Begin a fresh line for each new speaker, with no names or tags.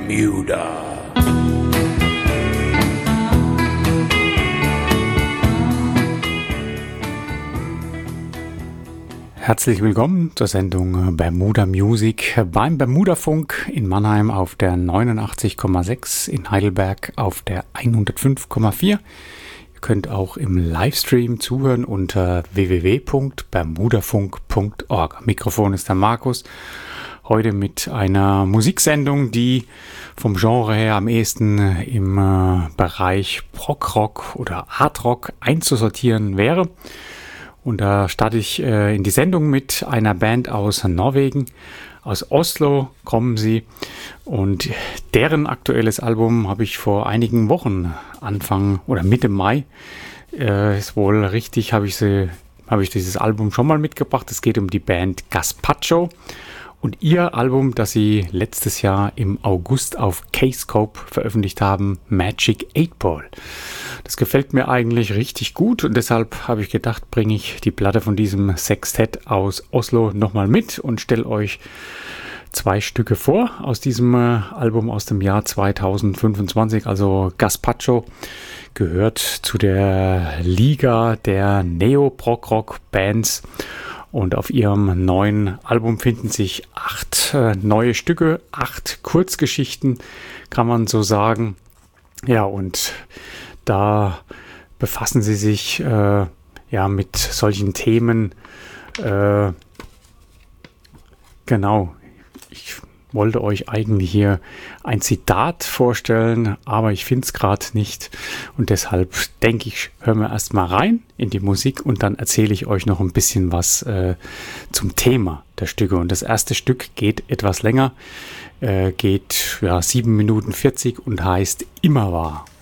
Bermuda.
Herzlich willkommen zur Sendung Bermuda Music beim Bermuda-Funk in Mannheim auf der 89,6, in Heidelberg auf der 105,4. Ihr könnt auch im Livestream zuhören unter www.bermudafunk.org. Am Mikrofon ist der Markus. Heute mit einer Musiksendung, die vom Genre her am ehesten im Bereich Prog-Rock oder Art-Rock einzusortieren wäre. Und da starte ich in die Sendung mit einer Band aus Norwegen. Aus Oslo kommen sie. Und deren aktuelles Album habe ich vor einigen Wochen, Anfang oder Mitte Mai, ist wohl richtig, habe ich dieses Album schon mal mitgebracht. Es geht um die Band Gazpacho. Und ihr Album, das sie letztes Jahr im August auf Kscope veröffentlicht haben, Magic 8 Ball. Das gefällt mir eigentlich richtig gut und deshalb habe ich gedacht, bringe ich die Platte von diesem Sextett aus Oslo nochmal mit und stelle euch zwei Stücke vor aus diesem Album aus dem Jahr 2025. Also Gazpacho gehört zu der Liga der Neo-Prog-Rock-Bands. Und auf ihrem neuen Album finden sich 8 neue Stücke, 8 Kurzgeschichten, kann man so sagen. Ja, und da befassen sie sich mit solchen Themen. Genau, ich wollte euch eigentlich hier ein Zitat vorstellen, aber ich finde es gerade nicht. Und deshalb denke ich, hören wir erstmal rein in die Musik und dann erzähle ich euch noch ein bisschen was zum Thema der Stücke. Und das erste Stück geht etwas länger, geht 7 Minuten 40 und heißt Immer wahr.